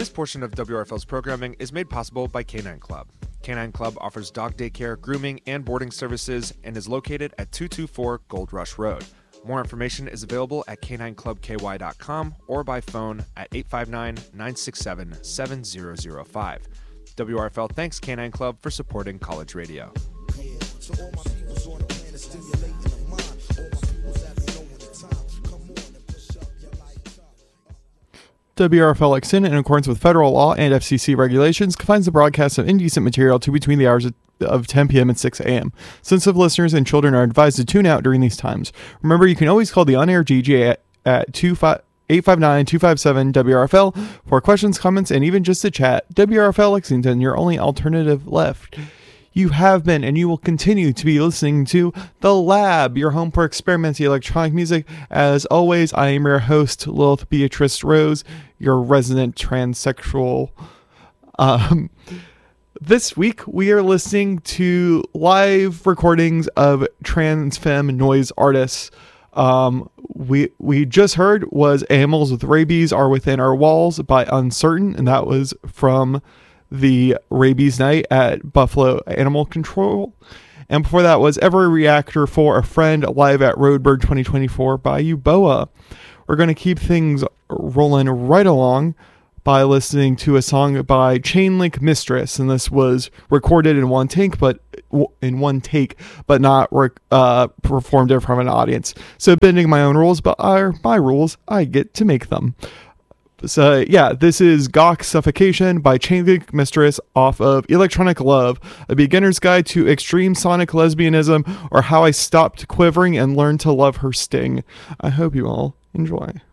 This portion of WRFL's programming is made possible by Canine Club. Canine Club offers dog daycare, grooming, and boarding services and is located at 224 Gold Rush Road. More information is available at canineclubky.com or by phone at 859-967-7005. WRFL thanks Canine Club for supporting college radio. WRFL Extended, in accordance with federal law and FCC regulations, confines the broadcast of indecent material to between the hours of 10 p.m. and 6 a.m. Sensitive listeners and children are advised to tune out during these times. Remember, you can always call the on-air GG at 859-257-WRFL for questions, comments, and even just to chat. WRFL Lexington, your only alternative left. You have been and you will continue to be listening to The Lab, your home for experimental electronic music. As always, I am your host, Lilith Beatrice Rose, your resident transsexual. This week, we are listening to live recordings of trans femme noise artists. We just heard was Animals with Rabies Are Within Our Walls by Uncertain, and that was from the Rabies Night at Buffalo Animal Control. And before that was Every Reactor for a Friend live at Roadburn 2024 by Euboa. We're going to keep things rolling right along by listening to a song by Chainlink Mistress, and this was recorded in one take, but not performed in front of an audience. So bending my own rules, but are my rules, I get to make them. So yeah, this is Gawk Suffocation by Chainlink Mistress off of Electronic Love, a beginner's guide to extreme sonic lesbianism, or how I stopped quivering and learned to love her sting. I hope you all enjoy.